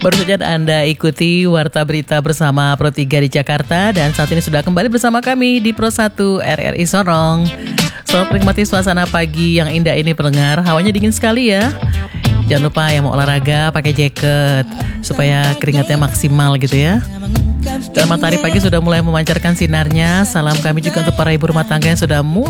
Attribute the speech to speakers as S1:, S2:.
S1: Baru saja Anda ikuti Warta Berita bersama Pro 3 di Jakarta. Dan saat ini sudah kembali bersama kami di Pro 1 RRI Sorong. Selamat menikmati suasana pagi yang indah ini pendengar. Hawanya dingin sekali ya. Jangan lupa yang mau olahraga pakai jaket supaya keringatnya maksimal gitu ya. Dan matahari pagi sudah mulai memancarkan sinarnya. Salam kami juga untuk para ibu rumah tangga yang sudah mulai